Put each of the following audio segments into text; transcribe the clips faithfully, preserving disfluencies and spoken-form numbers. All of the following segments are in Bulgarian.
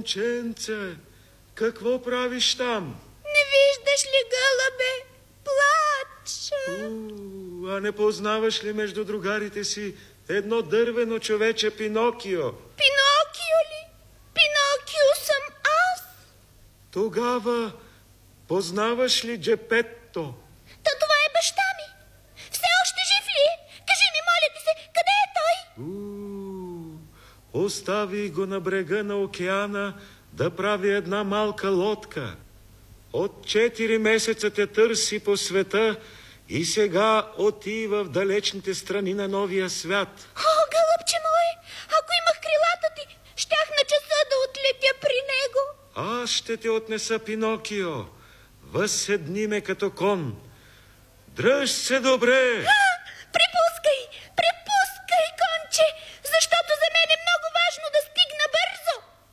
момченце, какво правиш там? Не виждаш ли, гълъбе? Плача. У, а не познаваш ли между другарите си едно дървено човече Пинокио? Пинокио ли? Пинокио съм аз. Тогава познаваш ли Джепетто? Та това е баща ми. Все още жив ли е? Кажи ми, моля ти се, къде е той? У, остави го на брега на океана да прави една малка лодка. От четири месеца те търси по света и сега отива в далечните страни на новия свят. О, гълъбче мое, ако имах крилата ти, щях на часа да отлетя при него. Аз ще те отнеса, Пинокио. Възседни ме като кон. Дръж се добре! А, препускай, препускай, конче, защото за мен е много важно да стигна бързо.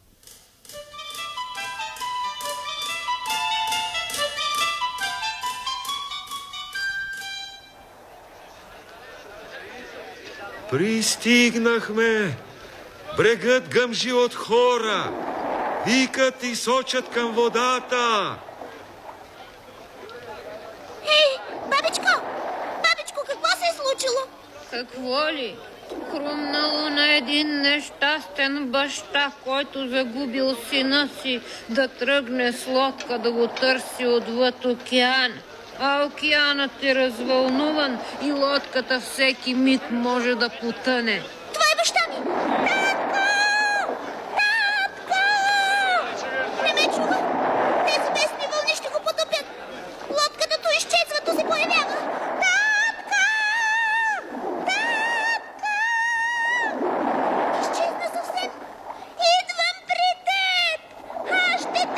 Пристигнахме. Брегът гъмжи от хора. Викат и сочат към водата. Ей, бабичко! Бабичко, какво се е случило? Какво ли? Хрумнало на един нещастен баща, който загубил сина си, да тръгне с лодка да го търси отвъд океан. А океанът е развълнуван и лодката всеки миг може да потъне. Това е баща ми!